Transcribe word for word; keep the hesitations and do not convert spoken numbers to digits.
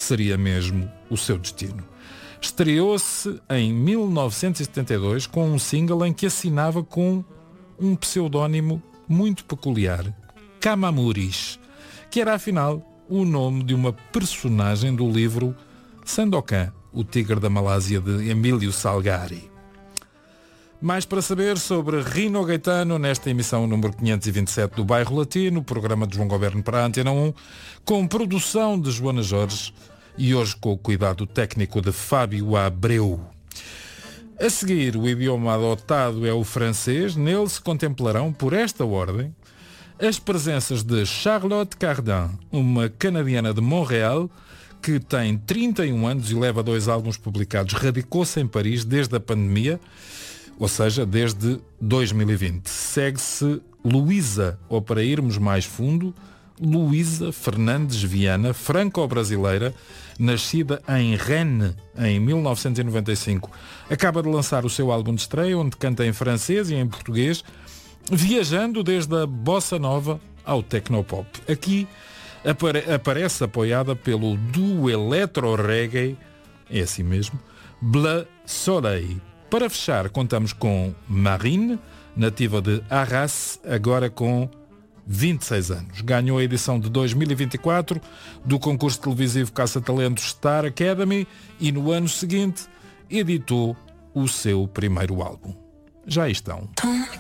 seria mesmo o seu destino. Estreou-se em mil novecentos e setenta e dois com um single em que assinava com um pseudónimo muito peculiar, Kamamuris, que era afinal o nome de uma personagem do livro Sandokan, o Tigre da Malásia, de Emílio Salgari. Mais para saber sobre Rino Gaetano nesta emissão número quinhentos e vinte e sete do Bairro Latino, programa de João Goberno para a Antena um, com produção de Joana Jorge e hoje com o cuidado técnico de Fábio Abreu. A seguir, o idioma adotado é o francês. Nele se contemplarão, por esta ordem, as presenças de Charlotte Cardin, uma canadiana de Montreal, que tem trinta e um anos e leva dois álbuns publicados. Radicou-se em Paris desde a pandemia, ou seja, desde dois mil e vinte. Segue-se Luísa, ou para irmos mais fundo, Luísa Fernandes Viana, franco-brasileira, nascida em Rennes em mil novecentos e noventa e cinco. Acaba de lançar o seu álbum de estreia, onde canta em francês e em português, viajando desde a bossa nova ao tecnopop. Aqui apare- aparece apoiada pelo duo eletro-reggae, é assim mesmo, Bleu Soleil. Para fechar, contamos com Marine, nativa de Arras, agora com vinte e seis anos. Ganhou a edição de dois mil e vinte e quatro do concurso televisivo Caça-Talentos Star Academy e no ano seguinte editou o seu primeiro álbum. Já estão.